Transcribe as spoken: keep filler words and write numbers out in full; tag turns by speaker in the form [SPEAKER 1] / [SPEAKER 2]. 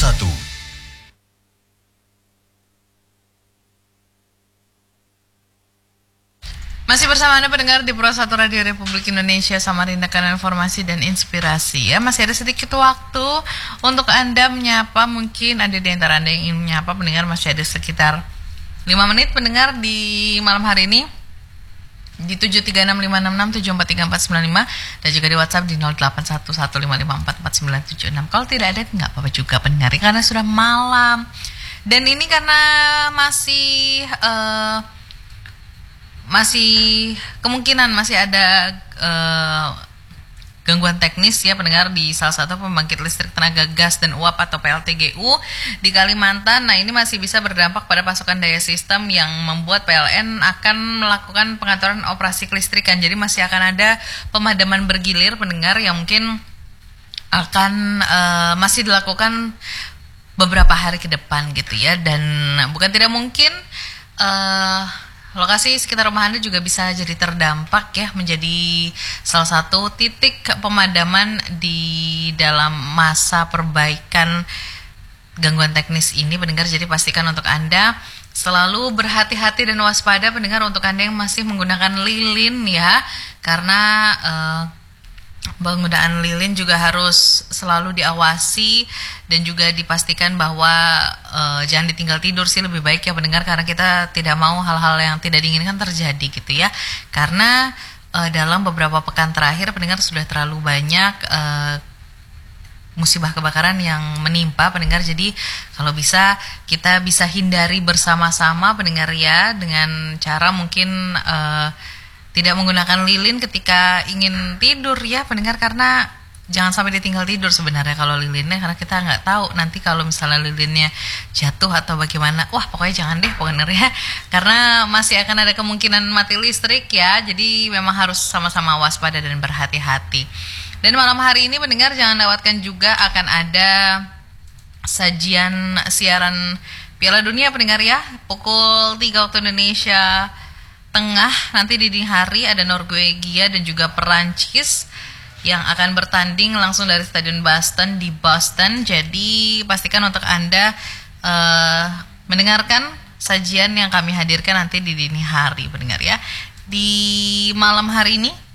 [SPEAKER 1] satu.
[SPEAKER 2] Masih bersama Anda pendengar di Pro satu Radio Republik Indonesia, Samarinda, Kanan Informasi dan Inspirasi ya. Masih ada sedikit waktu untuk Anda menyapa, mungkin ada di antara Anda yang ingin menyapa pendengar, masih ada sekitar lima menit pendengar di malam hari ini di tujuh tiga enam lima enam enam tujuh empat tiga empat sembilan lima dan juga di WhatsApp di nol delapan satu satu lima lima empat empat sembilan tujuh enam. Kalau tidak ada nggak apa-apa juga pendengar, karena sudah malam dan ini karena masih uh, masih kemungkinan masih ada uh, gangguan teknis ya pendengar di salah satu pembangkit listrik tenaga gas dan uap atau P L T G U di Kalimantan. Nah, ini masih bisa berdampak pada pasokan daya sistem yang membuat P L N akan melakukan pengaturan operasi kelistrikan. Jadi masih akan ada pemadaman bergilir pendengar yang mungkin akan uh, masih dilakukan beberapa hari ke depan gitu ya. Dan bukan tidak mungkin uh, lokasi sekitar rumah Anda juga bisa jadi terdampak ya, menjadi salah satu titik pemadaman di dalam masa perbaikan gangguan teknis ini pendengar. Jadi pastikan untuk Anda selalu berhati-hati dan waspada pendengar, untuk Anda yang masih menggunakan lilin ya, karena uh, penggunaan lilin juga harus selalu diawasi dan juga dipastikan bahwa uh, jangan ditinggal tidur sih lebih baik ya pendengar, karena kita tidak mau hal-hal yang tidak diinginkan terjadi gitu ya. Karena uh, dalam beberapa pekan terakhir pendengar sudah terlalu banyak uh, musibah kebakaran yang menimpa pendengar. Jadi kalau bisa kita bisa hindari bersama-sama pendengar ya, dengan cara mungkin uh, tidak menggunakan lilin ketika ingin tidur ya pendengar, karena jangan sampai ditinggal tidur sebenarnya kalau lilinnya, karena kita nggak tahu nanti kalau misalnya lilinnya jatuh atau bagaimana. Wah, pokoknya jangan deh pendengar ya, karena masih akan ada kemungkinan mati listrik ya. Jadi memang harus sama-sama waspada dan berhati-hati. Dan malam hari ini pendengar jangan lewatkan juga akan ada sajian siaran Piala Dunia pendengar ya, pukul tiga waktu Indonesia Tengah. Nanti di dini hari ada Norwegia dan juga Perancis yang akan bertanding langsung dari Stadion Boston di Boston. Jadi pastikan untuk Anda uh, mendengarkan sajian yang kami hadirkan nanti di dini hari pendengar ya. Di malam hari ini